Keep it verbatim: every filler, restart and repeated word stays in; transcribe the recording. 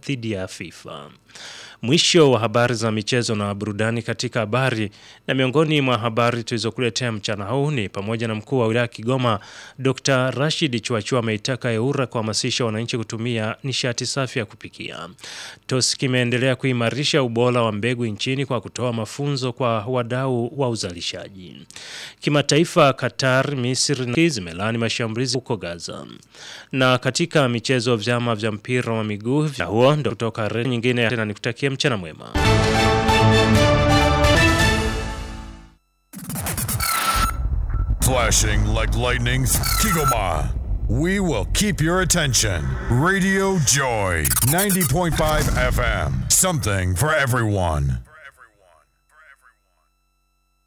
dhidi ya FIFA. Mwisho wa habari za michezo na burudani katika habari, na miongoni mwa habari tulizokuletea mchana huu ni pamoja na mkuu wa wilaya Kigoma Dokta Rashid Chuachua ameitaka EWURA kuhamasisha wananchi kutumia nishati safi ya kupikia. TOSCI kimeendelea kuimarisha ubora wa mbegu nchini kwa kutoa mafunzo kwa wadau wa uzalishaji. Kimataifa, Qatar, Misri zimelaani mashambulizi huko Gaza. Na katika michezo, vyama vya mpira wa miguu vya huo ndo kutoka redio nyingine, tena nikutakia mchana mwema. Flashing like lightning, Kigoma. We will keep your attention. Radio Joy, ninety point five F M. Something for everyone.